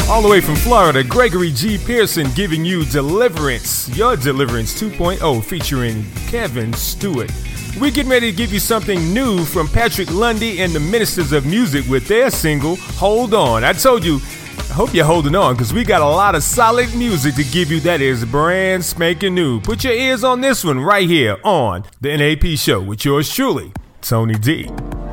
All the way from Florida, Gregory G. Pearson giving you Deliverance, Your Deliverance 2.0 featuring Kevin Stewart. We're getting ready to give you something new from Patrick Lundy and the Ministers of Music with their single, Hold On. I told you, I hope you're holding on because we got a lot of solid music to give you that is brand spanking new. Put your ears on this one right here on the NAP Show with yours truly, Tony D.